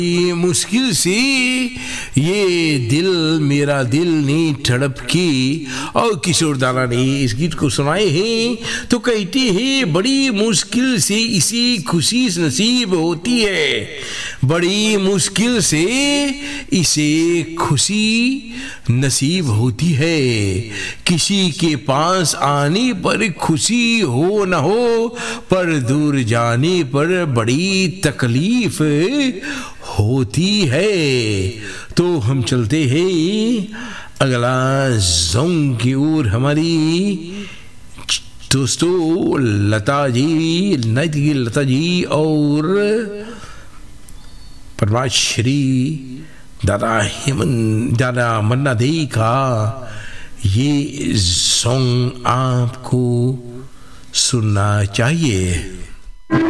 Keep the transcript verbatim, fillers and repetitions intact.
ये मुश्किल से ये दिल मेरा दिल ने तड़प की। और किशोर दाना ने इस गीत को सुनाए हैं तो कहते हैं बड़ी मुश्किल से इसे खुशी नसीब होती है, बड़ी मुश्किल से इसे खुशी नसीब होती है। किसी के पास आने पर खुशी हो न हो, पर दूर जाने पर बड़ी तकलीफ होती है। तो हम चलते हैं अगला जोंग की ओर। हमारी दोस्तों लता जी, नई लता जी और पद्माश्री दादा हेमंत दादा मन्ना दे का ये सॉन्ग आपको सुनना चाहिए।